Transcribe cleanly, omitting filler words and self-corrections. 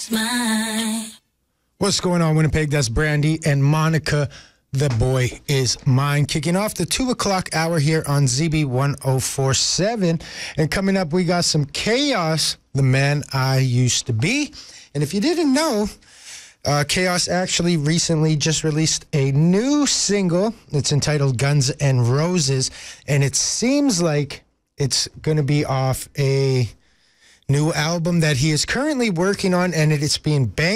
Mine. What's going on, Winnipeg? That's Brandy and Monica. The boy is mine. Kicking off the 2 o'clock hour here on ZB 104.7. And coming up, we got some Chaos, the man I used to be. And if you didn't know, Chaos actually recently just released a new single. It's entitled Guns N' Roses. And it seems like it's going to be off a new album that he is currently working on, and it is being banged